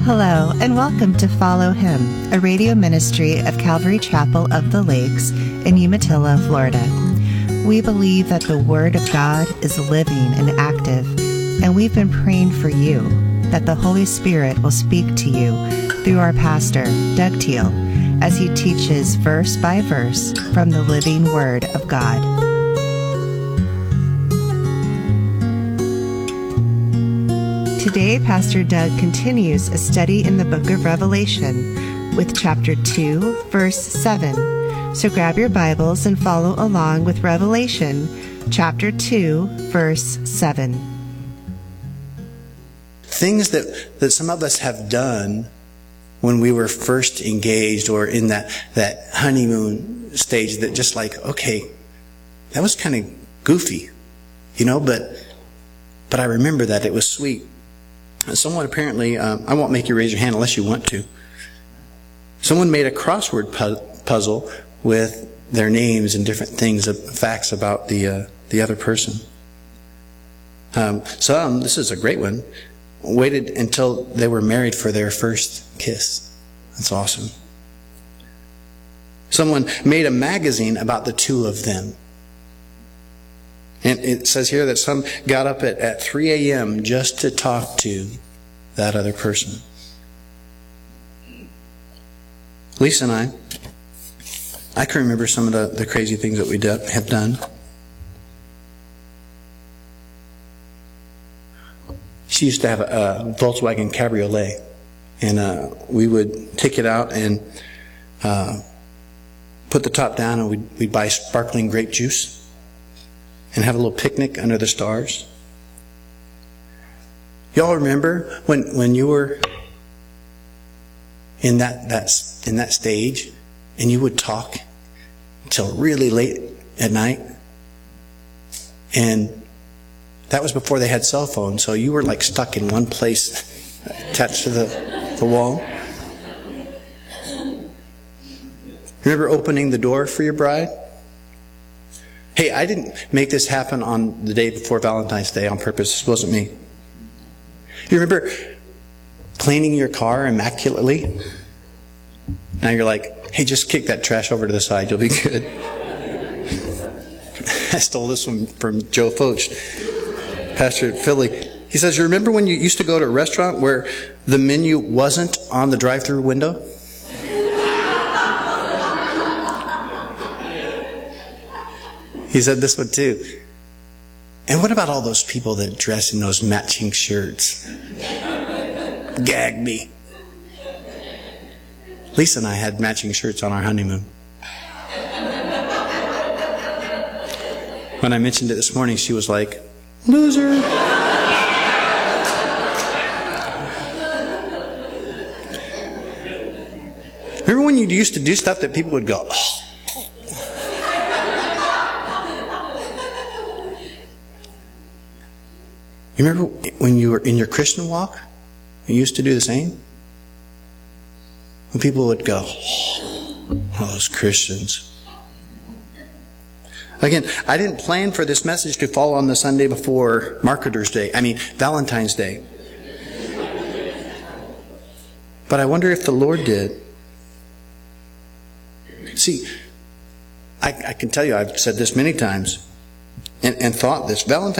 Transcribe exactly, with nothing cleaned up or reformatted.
Hello, and welcome to Follow Him, a radio ministry of Calvary Chapel of the Lakes in Umatilla, Florida. We believe that the Word of God is living and active, and we've been praying for you that the Holy Spirit will speak to you through our pastor, Doug Teal, as he teaches verse by verse from the living Word of God. Today, Pastor Doug continues a study in the book of Revelation with chapter two, verse seven. So grab your Bibles and follow along with Revelation chapter two, verse seven. Things that, that some of us have done when we were first engaged or in that, that honeymoon stage that just like, okay, that was kind of goofy, you know, but, but I remember that it was sweet. Someone apparently, um, I won't make you raise your hand unless you want to. Someone made a crossword pu- puzzle with their names and different things, uh, facts about the uh, the other person. Um, some, this is a great one, waited until they were married for their first kiss. That's awesome. Someone made a magazine about the two of them. And it says here that some got up at, at three a.m. just to talk to that other person. Lisa and I, I can remember some of the, the crazy things that we do, have done. She used to have a, a Volkswagen Cabriolet. And uh, we would take it out and uh, put the top down, and we'd, we'd buy sparkling grape juice and have a little picnic under the stars. Y'all remember when when you were in that that in that stage, and you would talk until really late at night, and that was before they had cell phones, so you were like stuck in one place, attached to the the wall. Remember opening the door for your bride? Hey, I didn't make this happen on the day before Valentine's Day on purpose. This wasn't me. You remember cleaning your car immaculately? Now you're like, hey, just kick that trash over to the side. You'll be good. I stole this one from Joe Foch, pastor at Philly. He says, you remember when you used to go to a restaurant where the menu wasn't on the drive-thru window? He said this one too. And what about all those people that dress in those matching shirts? Gag me. Lisa and I had matching shirts on our honeymoon. When I mentioned it this morning, she was like, loser. Remember when you used to do stuff that people would go, oh. You remember when you were in your Christian walk, you used to do the same? When people would go, oh, those Christians. Again, I didn't plan for this message to fall on the Sunday before Marketers' Day. I mean, Valentine's Day. But I wonder if the Lord did. See, I, I can tell you, I've said this many times and, and thought this. Valentine's